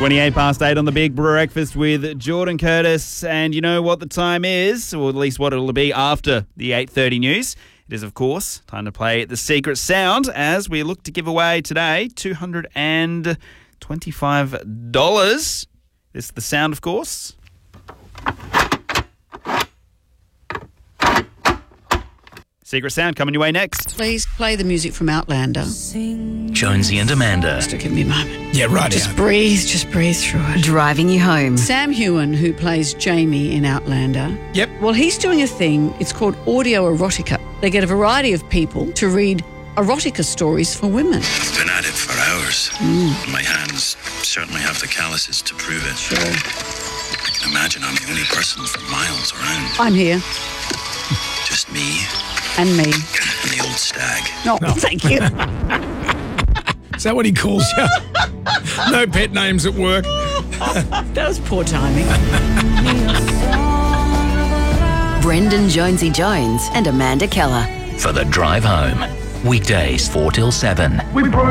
28 past 8 on the Big Breakfast with Jordan Curtis. And you know what the time is, or at least what it'll be after the 8:30 news. It is, of course, time to play The Secret Sound as we look to give away today $225. This is the sound, of course. Secret Sound coming your way next. Please play the music from Outlander. Jonesy and Amanda. Just give me a moment. Yeah, right. Just breathe through it. Driving you home. Sam Heughan, who plays Jamie in Outlander. Yep. Well, he's doing a thing, it's called audio erotica. They get a variety of people to read erotica stories for women. I've been at it for hours. My hands certainly have the calluses to prove it. Sure. I can imagine I'm the only person for miles around. I'm here. Just me And me. and the old stag. No, thank you. Is that what he calls you? No pet names at work. That was poor timing. Brendan Jonesy Jones and Amanda Keller. For the drive home. Weekdays 4 till 7.